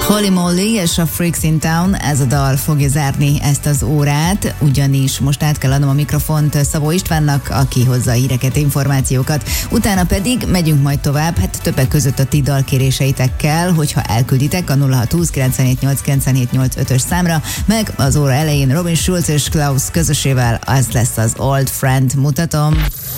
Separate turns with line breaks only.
Holy Moly és a Freaks in Town, ez a dal fogja zárni ezt az órát, ugyanis most át kell adnom a mikrofont Szabó Istvánnak, aki hozza a híreket, információkat. Utána pedig megyünk majd tovább, hát többek között a ti dalkéréseitekkel, hogyha elkülditek a 0620 978 978 5-ös számra, meg az óra elején Robin Schulz és Klaus közösével, az lesz az Old Friend, mutatom.